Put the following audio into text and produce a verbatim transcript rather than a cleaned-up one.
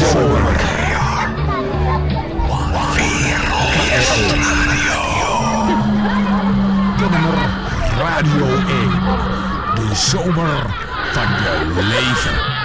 Zomer. De nummer Radio één. De zomer van je leven.